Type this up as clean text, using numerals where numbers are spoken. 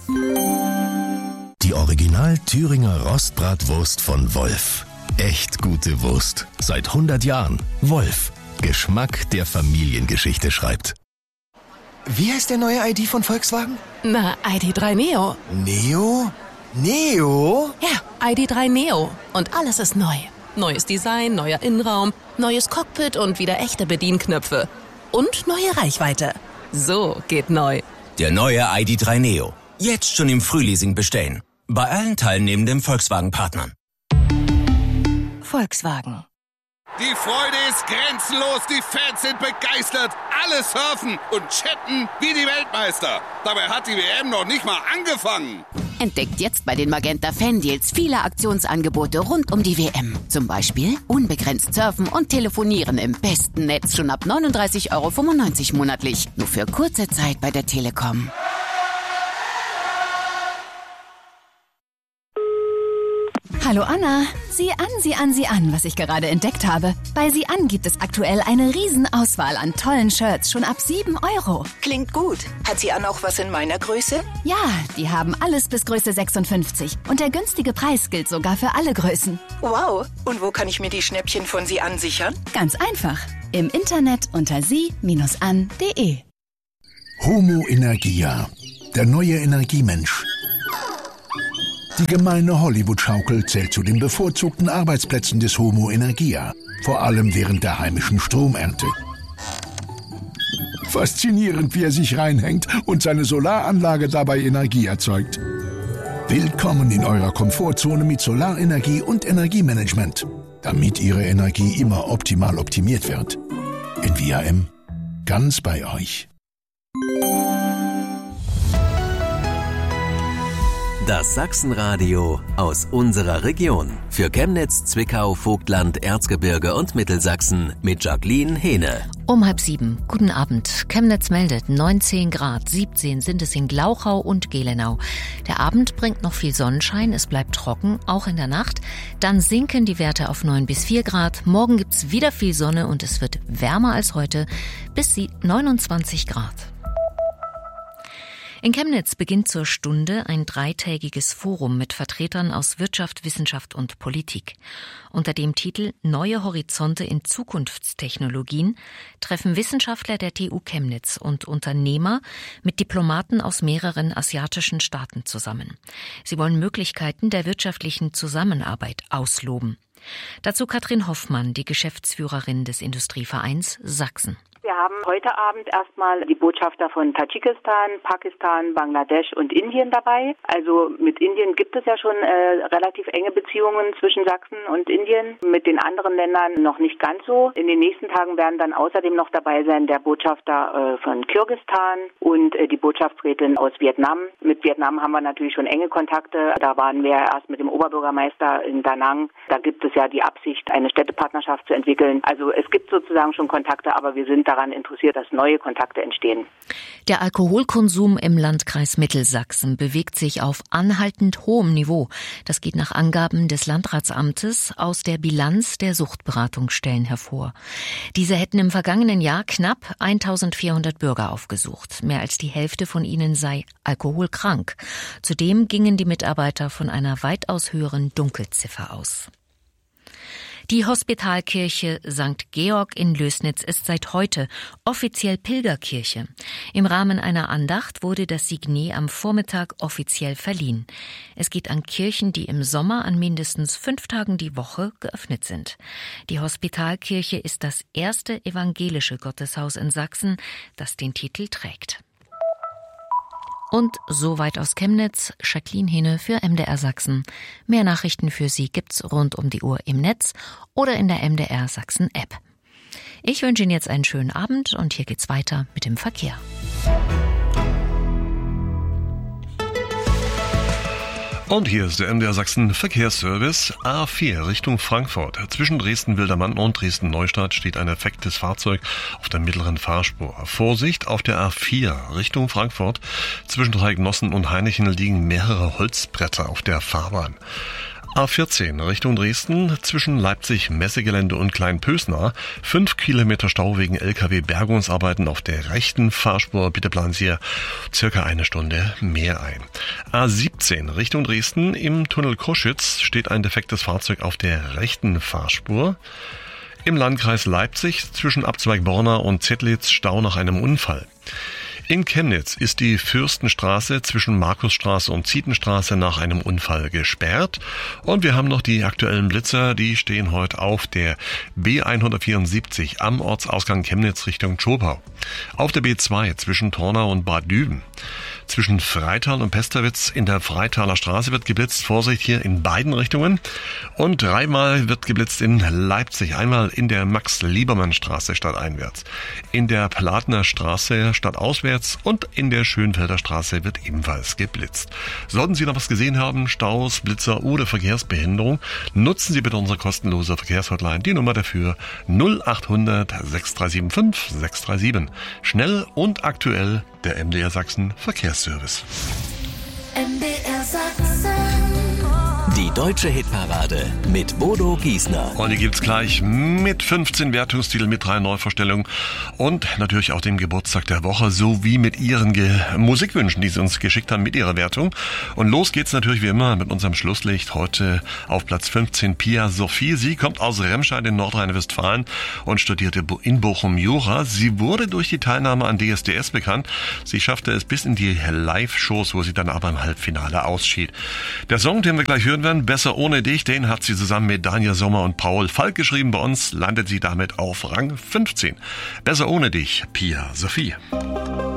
Die Original Thüringer Rostbratwurst von Wolf. Echt gute Wurst. Seit 100 Jahren. Wolf. Geschmack, der Familiengeschichte schreibt. Wie heißt der neue ID von Volkswagen? Na, ID.3 Neo. Neo? Neo? Ja, ID.3 Neo. Und alles ist neu. Neues Design, neuer Innenraum, neues Cockpit und wieder echte Bedienknöpfe. Und neue Reichweite. So geht neu. Der neue ID.3 Neo. Jetzt schon im Frühleasing bestellen. Bei allen teilnehmenden Volkswagen-Partnern. Volkswagen. Die Freude ist grenzenlos, die Fans sind begeistert. Alle surfen und chatten wie die Weltmeister. Dabei hat die WM noch nicht mal angefangen. Entdeckt jetzt bei den Magenta Fan-Deals viele Aktionsangebote rund um die WM. Zum Beispiel unbegrenzt surfen und telefonieren im besten Netz schon ab 39,95 € monatlich. Nur für kurze Zeit bei der Telekom. Hallo Anna, sieh an, was ich gerade entdeckt habe. Bei Sieh an gibt es aktuell eine Riesenauswahl an tollen Shirts, schon ab 7 €. Klingt gut. Hat Sieh an auch was in meiner Größe? Ja, die haben alles bis Größe 56. Und der günstige Preis gilt sogar für alle Größen. Wow. Und wo kann ich mir die Schnäppchen von Sieh an sichern? Ganz einfach. Im Internet unter sie-an.de. Homo Energia, der neue Energiemensch. Die gemeine Hollywood-Schaukel zählt zu den bevorzugten Arbeitsplätzen des Homo Energia, vor allem während der heimischen Stromernte. Faszinierend, wie er sich reinhängt und seine Solaranlage dabei Energie erzeugt. Willkommen in eurer Komfortzone mit Solarenergie und Energiemanagement, damit Ihre Energie immer optimal optimiert wird. Envia-M, ganz bei euch. Das Sachsenradio aus unserer Region. Für Chemnitz, Zwickau, Vogtland, Erzgebirge und Mittelsachsen mit Jacqueline Hehne. Um 6:30. Guten Abend. Chemnitz meldet 19 Grad, 17 sind es in Glauchau und Gelenau. Der Abend bringt noch viel Sonnenschein, es bleibt trocken, auch in der Nacht. Dann sinken die Werte auf 9 bis 4 Grad. Morgen gibt's wieder viel Sonne und es wird wärmer als heute, bis 29 Grad. In Chemnitz beginnt zur Stunde ein 3-tägiges Forum mit Vertretern aus Wirtschaft, Wissenschaft und Politik. Unter dem Titel Neue Horizonte in Zukunftstechnologien treffen Wissenschaftler der TU Chemnitz und Unternehmer mit Diplomaten aus mehreren asiatischen Staaten zusammen. Sie wollen Möglichkeiten der wirtschaftlichen Zusammenarbeit ausloben. Dazu Katrin Hoffmann, die Geschäftsführerin des Industrievereins Sachsen. Wir haben heute Abend erstmal die Botschafter von Tadschikistan, Pakistan, Bangladesch und Indien dabei. Also mit Indien gibt es ja schon relativ enge Beziehungen zwischen Sachsen und Indien. Mit den anderen Ländern noch nicht ganz so. In den nächsten Tagen werden dann außerdem noch dabei sein der Botschafter von Kirgisistan und die Botschaftsrätin aus Vietnam. Mit Vietnam haben wir natürlich schon enge Kontakte. Da waren wir erst mit dem Oberbürgermeister in Da Nang. Da gibt es ja die Absicht, eine Städtepartnerschaft zu entwickeln. Also es gibt sozusagen schon Kontakte, aber wir sind daran interessiert, dass neue Kontakte entstehen. Der Alkoholkonsum im Landkreis Mittelsachsen bewegt sich auf anhaltend hohem Niveau. Das geht nach Angaben des Landratsamtes aus der Bilanz der Suchtberatungsstellen hervor. Diese hätten im vergangenen Jahr knapp 1400 Bürger aufgesucht. Mehr als die Hälfte von ihnen sei alkoholkrank. Zudem gingen die Mitarbeiter von einer weitaus höheren Dunkelziffer aus. Die Hospitalkirche St. Georg in Lößnitz ist seit heute offiziell Pilgerkirche. Im Rahmen einer Andacht wurde das Signet am Vormittag offiziell verliehen. Es geht an Kirchen, die im Sommer an mindestens 5 Tagen die Woche geöffnet sind. Die Hospitalkirche ist das erste evangelische Gotteshaus in Sachsen, das den Titel trägt. Und soweit aus Chemnitz, Jacqueline Hehne für MDR Sachsen. Mehr Nachrichten für Sie gibt's rund um die Uhr im Netz oder in der MDR Sachsen App. Ich wünsche Ihnen jetzt einen schönen Abend und hier geht's weiter mit dem Verkehr. Und hier ist der MDR Sachsen Verkehrsservice. A4 Richtung Frankfurt. Zwischen Dresden-Wildermann und Dresden-Neustadt steht ein defektes Fahrzeug auf der mittleren Fahrspur. Vorsicht, auf der A4 Richtung Frankfurt. Zwischen Dreignossen und Hainichen liegen mehrere Holzbretter auf der Fahrbahn. A14 Richtung Dresden, zwischen Leipzig-Messegelände und Kleinpösnar, 5 Kilometer Stau wegen LKW-Bergungsarbeiten auf der rechten Fahrspur. Bitte planen Sie circa 1 Stunde mehr ein. A17 Richtung Dresden. Im Tunnel Koschitz steht ein defektes Fahrzeug auf der rechten Fahrspur. Im Landkreis Leipzig zwischen Abzweig Borna und Zettlitz Stau nach einem Unfall. In Chemnitz ist die Fürstenstraße zwischen Markusstraße und Zietenstraße nach einem Unfall gesperrt. Und wir haben noch die aktuellen Blitzer, die stehen heute auf der B174 am Ortsausgang Chemnitz Richtung Zschopau. Auf der B2 zwischen Tornau und Bad Düben. Zwischen Freital und Pesterwitz in der Freitaler Straße wird geblitzt. Vorsicht hier in beiden Richtungen. Und 3-mal wird geblitzt in Leipzig. Einmal in der Max-Liebermann-Straße stadteinwärts, in der Platner Straße stadtauswärts und in der Schönfelder Straße wird ebenfalls geblitzt. Sollten Sie noch was gesehen haben, Staus, Blitzer oder Verkehrsbehinderung, nutzen Sie bitte unsere kostenlose Verkehrshotline. Die Nummer dafür 0800 6375 637. Schnell und aktuell der MDR Sachsen Verkehrsservice. MDR Sachsen. Die deutsche Hitparade mit Bodo Giesner. Und die gibt's gleich mit 15 Wertungstiteln, mit 3 Neuvorstellungen und natürlich auch dem Geburtstag der Woche, sowie mit Ihren Musikwünschen, die Sie uns geschickt haben mit Ihrer Wertung. Und los geht's natürlich wie immer mit unserem Schlusslicht. Heute auf Platz 15 Pia Sophie. Sie kommt aus Remscheid in Nordrhein-Westfalen und studierte in Bochum Jura. Sie wurde durch die Teilnahme an DSDS bekannt. Sie schaffte es bis in die Live-Shows, wo sie dann aber im Halbfinale ausschied. Der Song, den wir gleich hören werden, Besser ohne dich, den hat sie zusammen mit Daniel Sommer und Paul Falk geschrieben. Bei uns landet sie damit auf Rang 15. Besser ohne dich, Pia Sophie.